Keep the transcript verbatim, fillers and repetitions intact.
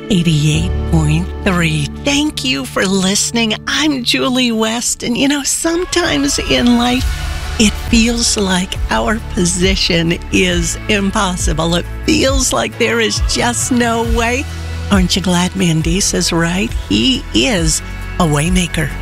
eighty-eight point three. Thank you for listening. I'm Julie West, and you know, sometimes in life, it feels like our position is impossible. It feels like there is just no way. Aren't you glad Mandisa is right? He is a waymaker.